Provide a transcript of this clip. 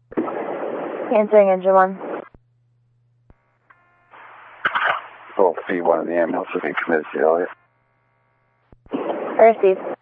Answering engine 1. Full C1 of the ambulance is being committed to Elliot. Received.